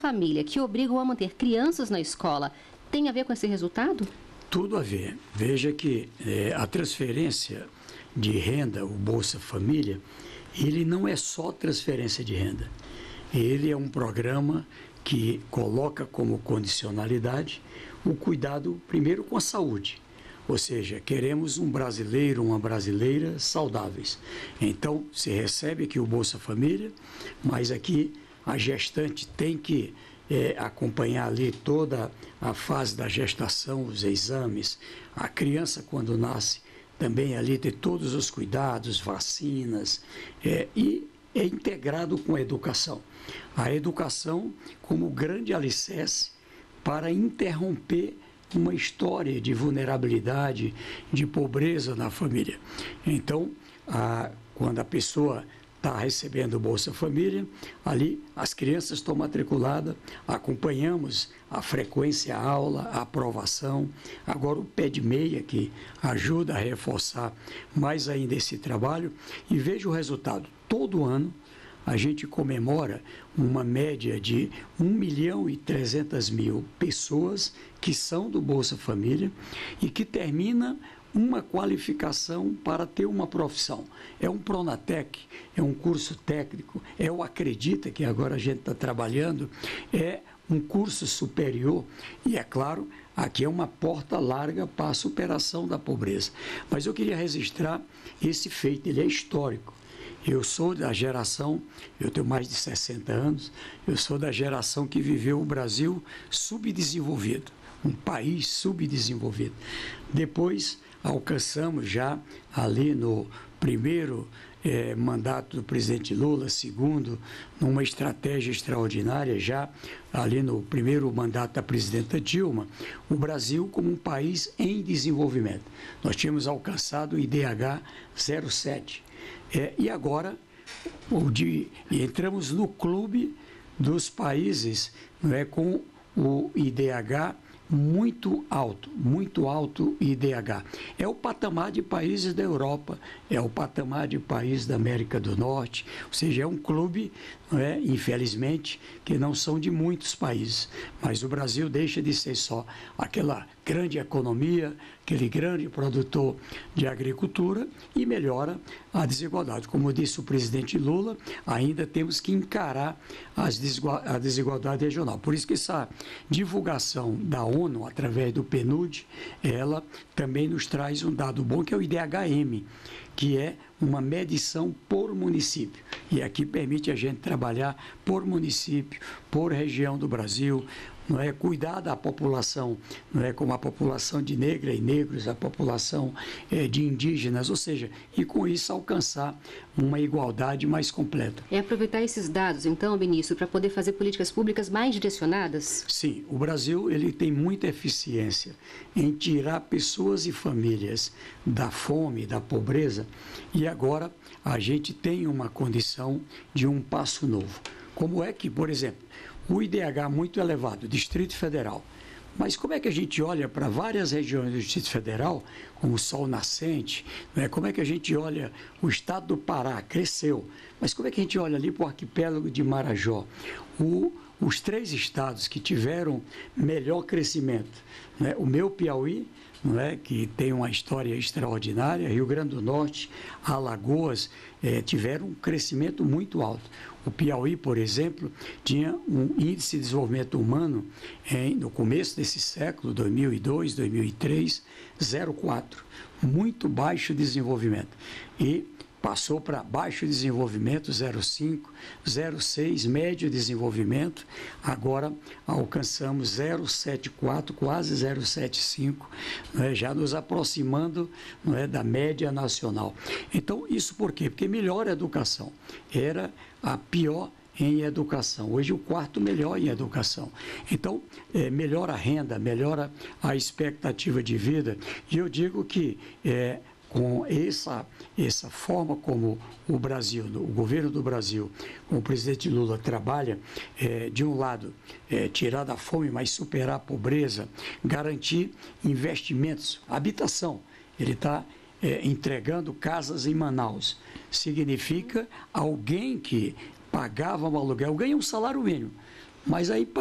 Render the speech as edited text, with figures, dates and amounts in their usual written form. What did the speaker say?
Família que obrigam a manter crianças na escola tem a ver com esse resultado? Tudo a ver. Veja que a transferência de renda, o Bolsa Família, ele não é só transferência de renda. Ele é um programa que coloca como condicionalidade o cuidado, primeiro, com a saúde. Ou seja, queremos um brasileiro, uma brasileira saudáveis. Então, se recebe aqui o Bolsa Família, mas aqui a gestante tem que acompanhar ali toda a fase da gestação, os exames. A criança, quando nasce, também ali ter todos os cuidados, vacinas, e é integrado com a educação. A educação como grande alicerce para interromper uma história de vulnerabilidade, de pobreza na família. Então, quando a pessoa está recebendo o Bolsa Família, ali as crianças estão matriculadas, acompanhamos a frequência à aula, a aprovação, agora o pé de meia que ajuda a reforçar mais ainda esse trabalho, e veja o resultado. Todo ano a gente comemora uma média de 1.300.000 pessoas que são do Bolsa Família e que termina uma qualificação para ter uma profissão. É um Pronatec, é um curso técnico, é o Acredita, que agora a gente está trabalhando, é um curso superior e, é claro, aqui é uma porta larga para a superação da pobreza. Mas eu queria registrar esse feito, ele é histórico. Eu sou da geração, eu tenho mais de 60 anos, eu sou da geração que viveu o Brasil subdesenvolvido, um país subdesenvolvido. Depois alcançamos já ali no primeiro mandato do presidente Lula, segundo, numa estratégia extraordinária, já ali no primeiro mandato da presidenta Dilma, o Brasil como um país em desenvolvimento. Nós tínhamos alcançado o IDH 0,7. E agora entramos no clube dos países, não é, com o IDH muito alto IDH. É o patamar de países da Europa, é o patamar de países da América do Norte, ou seja, é um clube, não é, infelizmente, que não são de muitos países, mas o Brasil deixa de ser só aquela grande economia, aquele grande produtor de agricultura e melhora a desigualdade. Como disse o presidente Lula, ainda temos que encarar a desigualdade regional. Por isso que essa divulgação da ONU, através do PNUD, ela também nos traz um dado bom, que é o IDHM, que é uma medição por município. E aqui permite a gente trabalhar por município, por região do Brasil, não é, cuidar da população, não é, como a população de negra e negros, a população de indígenas, ou seja, e com isso alcançar uma igualdade mais completa. É aproveitar esses dados, então, Benício, para poder fazer políticas públicas mais direcionadas? Sim, o Brasil ele tem muita eficiência em tirar pessoas e famílias da fome, da pobreza, e agora a gente tem uma condição de um passo novo. Como é que, por exemplo, o IDH muito elevado, Distrito Federal. Mas como é que a gente olha para várias regiões do Distrito Federal, como o Sol Nascente, né? Como é que a gente olha o estado do Pará, cresceu, mas como é que a gente olha ali para o arquipélago de Marajó? Os 3 estados que tiveram melhor crescimento, né? O meu Piauí, não é, que tem uma história extraordinária, Rio Grande do Norte, Alagoas, tiveram um crescimento muito alto. O Piauí, por exemplo, tinha um índice de desenvolvimento humano no começo desse século, 2002, 2003, 0,4, muito baixo desenvolvimento. E passou para baixo desenvolvimento, 0,5, 0,6, médio desenvolvimento, agora alcançamos 0,74, quase 0,75, né, já nos aproximando, não é, da média nacional. Então, isso por quê? Porque melhora a educação. Era a pior em educação. Hoje o 4º melhor em educação. Então, melhora a renda, melhora a expectativa de vida. E eu digo que com essa forma como o Brasil, o governo do Brasil, com o presidente Lula trabalha, de um lado, tirar da fome, mas superar a pobreza, garantir investimentos, habitação. Ele está entregando casas em Manaus. Significa alguém que pagava um aluguel, ganha um salário mínimo, Mas aí